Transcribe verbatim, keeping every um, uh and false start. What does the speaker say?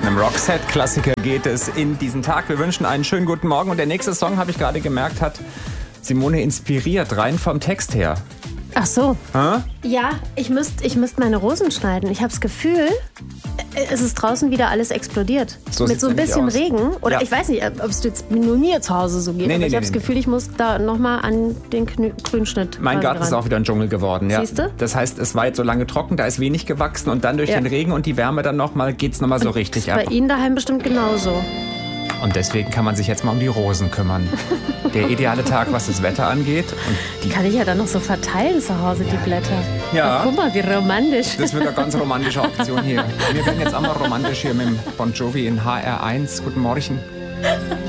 mit einem Roxette-Klassiker geht es in diesen Tag. Wir wünschen einen schönen guten Morgen. Und der nächste Song, habe ich gerade gemerkt, hat Simone inspiriert, rein vom Text her. Ach so. Hä? Ja, ich müsste ich müsst meine Rosen schneiden. Ich habe das Gefühl, es ist draußen wieder alles explodiert. So Mit so ein sieht's bisschen nämlich aus. Regen. Oder Ja. ich weiß nicht, ob es jetzt nur mir zu Hause so geht. Nee, aber nee, ich nee, habe das nee. Gefühl, ich muss da nochmal an den Knü- Grünschnitt. Mein quasi Garten ist ran. auch wieder ein Dschungel geworden. Ja. Siehste? Das heißt, es war jetzt so lange trocken, da ist wenig gewachsen und dann durch Ja. den Regen und die Wärme dann nochmal geht's nochmal so richtig ab. Bei Ihnen daheim bestimmt genauso. Und deswegen kann man sich jetzt mal um die Rosen kümmern. Der ideale Tag, was das Wetter angeht. Und Die kann ich ja dann noch so verteilen zu Hause, die Blätter. Ja. Ach, guck mal, wie romantisch. das wird eine ganz romantische Aktion hier. Wir werden jetzt auch mal romantisch hier mit dem Bon Jovi in H R eins. Guten Morgen.